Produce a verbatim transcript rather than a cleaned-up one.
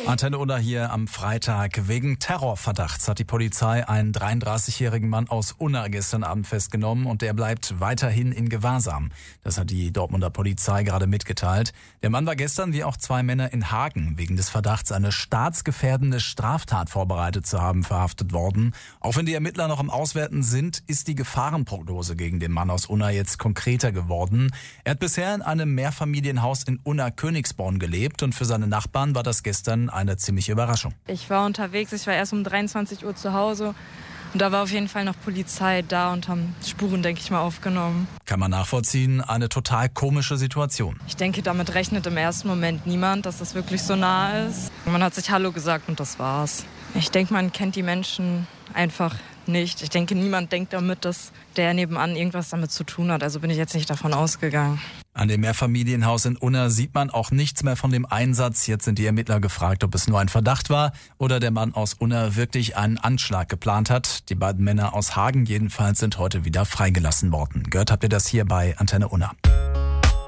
Antenne Unna hier am Freitag. Wegen Terrorverdachts hat die Polizei einen dreiunddreißigjährigen Mann aus Unna gestern Abend festgenommen und der bleibt weiterhin in Gewahrsam. Das hat die Dortmunder Polizei gerade mitgeteilt. Der Mann war gestern, wie auch zwei Männer in Hagen, wegen des Verdachts, eine staatsgefährdende Straftat vorbereitet zu haben, verhaftet worden. Auch wenn die Ermittler noch am Auswerten sind, ist die Gefahrenprognose gegen den Mann aus Unna jetzt konkreter geworden. Er hat bisher in einem Mehrfamilienhaus in Unna-Königsborn gelebt und für seine Nachbarn war das gestern eine ziemliche Überraschung. Ich war unterwegs, ich war erst um dreiundzwanzig Uhr zu Hause und da war auf jeden Fall noch Polizei da und haben Spuren, denke ich mal, aufgenommen. Kann man nachvollziehen, eine total komische Situation. Ich denke, damit rechnet im ersten Moment niemand, dass das wirklich so nah ist. Man hat sich Hallo gesagt und das war's. Ich denke, man kennt die Menschen einfach nicht. Ich denke, niemand denkt damit, dass der nebenan irgendwas damit zu tun hat. Also bin ich jetzt nicht davon ausgegangen. An dem Mehrfamilienhaus in Unna sieht man auch nichts mehr von dem Einsatz. Jetzt sind die Ermittler gefragt, ob es nur ein Verdacht war oder der Mann aus Unna wirklich einen Anschlag geplant hat. Die beiden Männer aus Hagen jedenfalls sind heute wieder freigelassen worden. Gehört habt ihr das hier bei Antenne Unna.